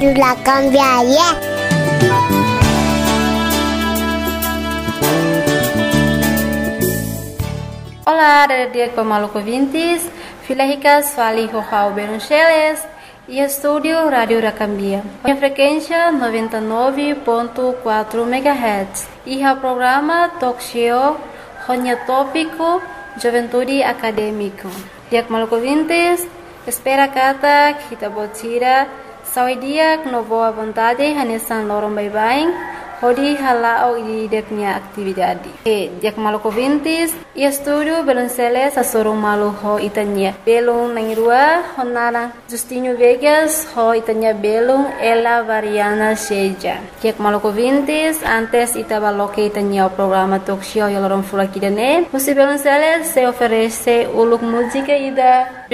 La cambiaria. Olá, dia Maluco Vintes, Filahicas, Fali Rohau Beruncheles e Estúdio Rádio Racambia. A frequência 99.4 MHz e o programa Talk Show, Ronya Tópico, Juventude Acadêmico. Dia Maluco Vintes, espera kata kita botira, saudia no boa vontade, hanesan lorong bye-bye. Hodi halao di punya atividade. Dia Maluco Vintes, e estúdio Belonceles a sorong malu ho itanya. Belong nangrua honara Justinho Vegas ho itanya belong Ella Variana Seja. Dia Maluco Vintes, antes itabaloke itanya o programa talk show yolorong fula kidane. Musi Belonceles se oferece uluk música ida